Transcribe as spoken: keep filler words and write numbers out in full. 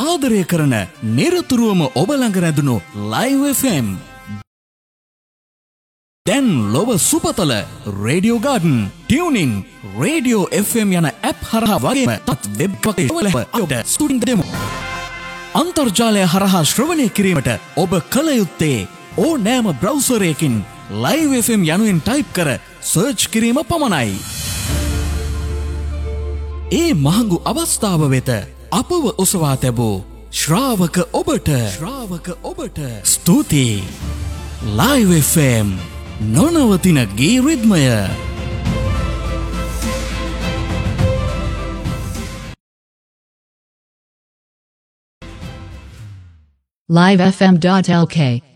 ආදරය කරන නිරතුරුවම ඔබ ළඟ රැඳුණු ලයිව් එෆ් එම්. දැන් ලොව සුපතල radio garden, tuning, radio F M යන ඇප් හරහා වගේම තත් වෙබ් පකේවල ඔබට ස්ටුඩින්ට් දෙමු. අන්තර්ජාලය හරහා ශ්‍රවණය කිරීමට ඔබ කල යුත්තේ ඕනෑම බ්‍රවුසරයකින් ලයිව් එෆ් එම් යනුවෙන් ටයිප් කර සර්ච් කිරීම පමණයි. ඒ මහඟු අවස්ථාව වෙත අපව ඔසවා තැබූ ශ්‍රාවක ඔබට ශ්‍රාවක ඔබට ස්තුතියි. ලයිව් එෆ් එම් නොනවතින ගී රිද්මය. live f m dot l k